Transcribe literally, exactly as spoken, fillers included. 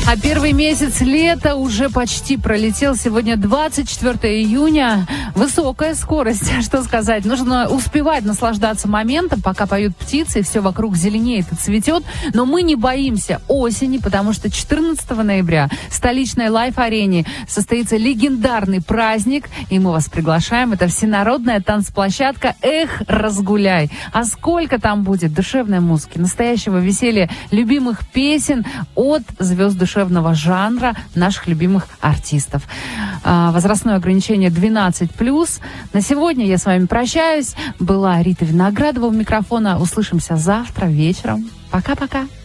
А первый месяц лета уже почти пролетел. Сегодня двадцать четвёртое июня. Высокая скорость, что сказать. Нужно успевать наслаждаться моментом, пока поют птицы, и все вокруг зеленеет и цветет. Но мы не боимся осени, потому что четырнадцатого ноября в столичной Лайф-арене состоится легендарный праздник, и мы вас приглашаем. Это всенародная танцплощадка «Эх, разгуляй». А сколько там будет душевной музыки, настоящего веселья, любимых песен от звезд душевного жанра наших любимых артистов. А, возрастное ограничение двенадцать плюс. На сегодня я с вами прощаюсь. Была Рита Виноградова у микрофона. Услышимся завтра вечером. Пока-пока.